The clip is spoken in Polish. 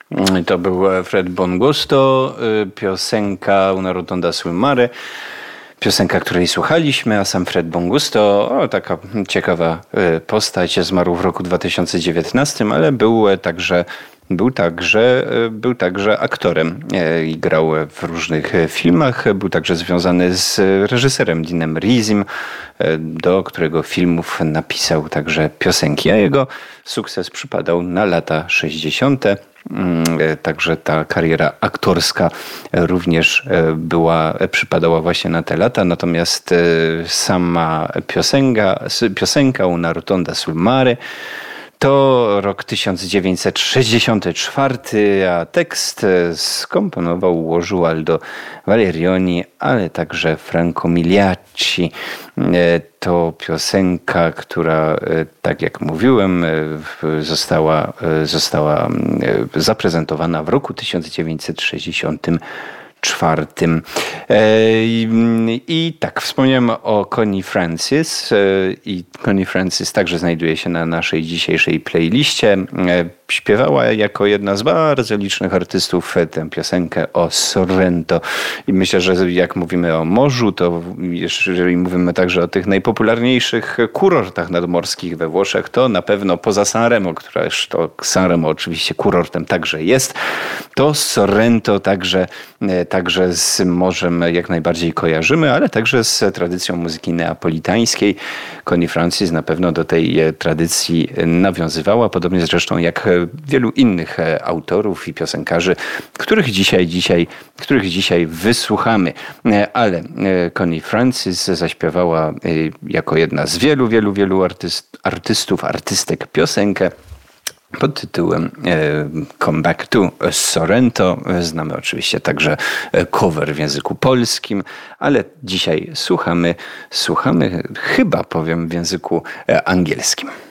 To był Fred Bongusto, piosenka Una rotonda sul mare. Piosenka, której słuchaliśmy, a sam Fred Bongusto, taka ciekawa postać, zmarł w roku 2019, ale był także aktorem i grał w różnych filmach. Był także związany z reżyserem Deanem Reese'em, do którego filmów napisał także piosenki, a jego sukces przypadał na lata 60. Także ta kariera aktorska również przypadała właśnie na te lata, natomiast sama piosenka Una rotonda sul mare to rok 1964, a tekst skomponował, ułożył Aldo Valerioni, ale także Franco Migliacci. To piosenka, która, tak jak mówiłem, została zaprezentowana w roku 1964. I tak, wspomniałem o Connie Francis i Connie Francis także znajduje się na naszej dzisiejszej playliście. Śpiewała jako jedna z bardzo licznych artystów tę piosenkę o Sorrento. I myślę, że jak mówimy o morzu, to jeżeli mówimy także o tych najpopularniejszych kurortach nadmorskich we Włoszech, to na pewno poza Sanremo, któraż to Sanremo oczywiście kurortem także jest, to Sorrento także z morzem jak najbardziej kojarzymy, ale także z tradycją muzyki neapolitańskiej. Connie Francis na pewno do tej tradycji nawiązywała, podobnie zresztą jak wielu innych autorów i piosenkarzy, których dzisiaj wysłuchamy. Ale Connie Francis zaśpiewała jako jedna z wielu artystek piosenkę pod tytułem Come Back to Sorrento. Znamy oczywiście także cover w języku polskim, ale dzisiaj słuchamy chyba powiem w języku angielskim.